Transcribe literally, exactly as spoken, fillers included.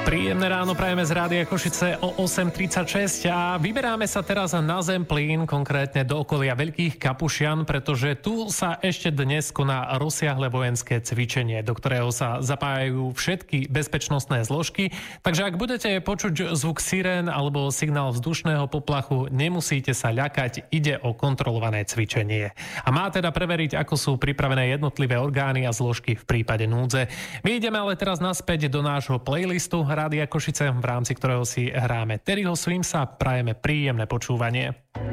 Príjemné ráno prajeme z Rádia Košice o osem tridsaťšesť a vyberáme sa teraz na Zemplín, konkrétne do okolia Veľkých Kapušian, pretože tu sa ešte dnes koná rozsiahle vojenské cvičenie, do ktorého sa zapájajú všetky bezpečnostné zložky. Takže ak budete počuť zvuk sirén alebo signál vzdušného poplachu, nemusíte sa ľakať, ide o kontrolované cvičenie. A má teda preveriť, ako sú pripravené jednotlivé orgány a zložky v prípade núdze. My ideme ale teraz naspäť do nášho playlistu Rádia Košice, v rámci ktorého si hráme Terryho Swimsa. Prajeme príjemné počúvanie.